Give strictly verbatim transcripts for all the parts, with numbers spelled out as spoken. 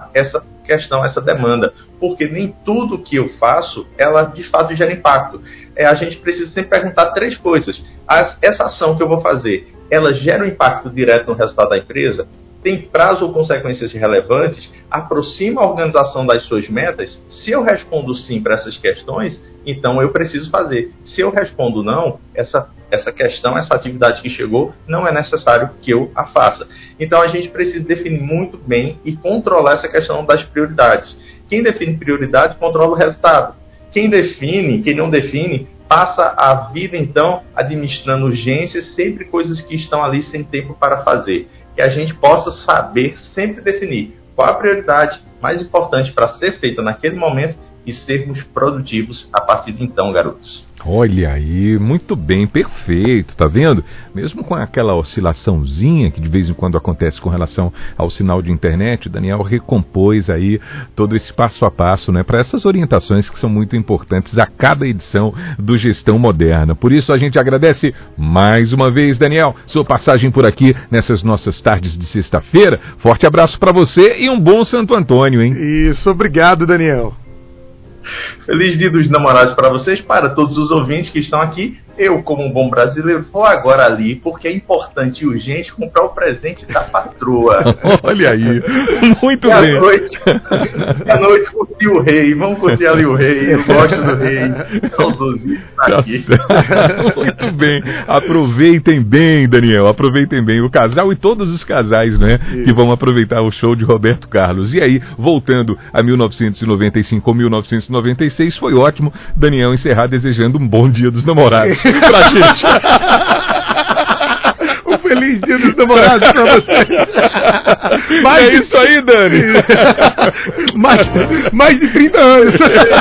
essa questão, essa demanda, porque nem tudo que eu faço, ela de fato gera impacto. É, a gente precisa sempre perguntar três coisas. As, essa ação que eu vou fazer, ela gera um impacto direto no resultado da empresa? Tem prazo ou consequências relevantes? Aproxima a organização das suas metas? Se eu respondo sim para essas questões, então eu preciso fazer. Se eu respondo não, essa, essa questão, essa atividade que chegou, não é necessário que eu a faça. Então a gente precisa definir muito bem e controlar essa questão das prioridades. Quem define prioridade, controla o resultado. Quem define, quem não define, passa a vida, então, administrando urgências, sempre coisas que estão ali sem tempo para fazer. Que a gente possa saber sempre definir qual a prioridade mais importante para ser feita naquele momento e sermos produtivos a partir de então, garotos. Olha aí, muito bem, perfeito, tá vendo? Mesmo com aquela oscilaçãozinha que de vez em quando acontece com relação ao sinal de internet, o Daniel recompôs aí todo esse passo a passo, né, para essas orientações que são muito importantes a cada edição do Gestão Moderna. Por isso a gente agradece mais uma vez, Daniel, sua passagem por aqui nessas nossas tardes de sexta-feira. Forte abraço para você e um bom Santo Antônio, hein? Isso, obrigado, Daniel. Feliz Dia dos Namorados para vocês, para todos os ouvintes que estão aqui. Eu, como um bom brasileiro, vou agora ali, porque é importante e urgente comprar o presente da patroa. Olha aí, muito e bem. À noite, à noite curtir o rei, vamos curtir ali o rei, eu gosto do rei, saudosismo tá aqui. Muito bem, aproveitem bem, Daniel, aproveitem bem o casal e todos os casais, né, Isso. que vão aproveitar o show de Roberto Carlos. E aí, voltando a mil novecentos e noventa e cinco ou mil novecentos e noventa e seis, foi ótimo, Daniel, encerrar desejando um bom Dia dos Namorados pra gente. Um feliz Dia dos Namorados pra vocês. Mais é isso aí, Dani. mais, mais de trinta anos.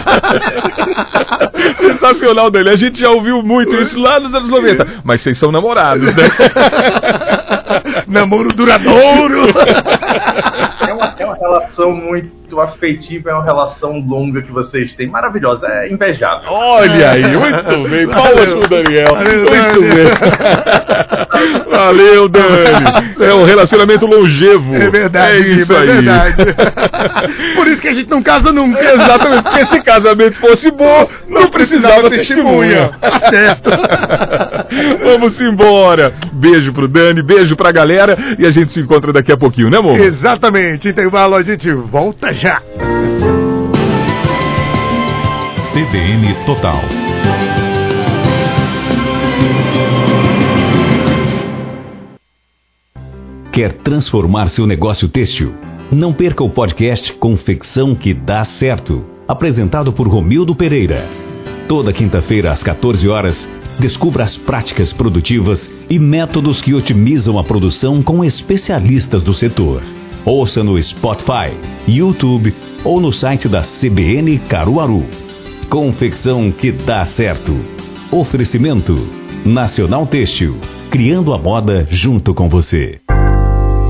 Sensacional, Dani. A gente já ouviu muito isso lá nos anos noventa. Mas vocês são namorados, né? Namoro duradouro. É uma, é uma relação muito afetiva, é uma relação longa que vocês têm. Maravilhosa, é invejável. Olha aí, muito bem. Palmas pro Daniel. Valeu, muito Dani. bem. Valeu, Dani. É um relacionamento longevo. É verdade, é isso é aí. verdade. Por isso que a gente não casa nunca. Exatamente, porque se casamento fosse bom, não, não precisava testemunha. Tá certo. Vamos embora. Beijo pro Dani, beijo pra galera e a gente se encontra daqui a pouquinho, né, amor? Exatamente. Intervalo, a gente volta já. C B N Total. Quer transformar seu negócio têxtil? Não perca o podcast Confecção que Dá Certo, apresentado por Romildo Pereira. Toda quinta-feira às quatorze horas, descubra as práticas produtivas e métodos que otimizam a produção com especialistas do setor. Ouça no Spotify, YouTube ou no site da C B N Caruaru. Confecção que Dá Certo. Oferecimento Nacional Têxtil, criando a moda junto com você.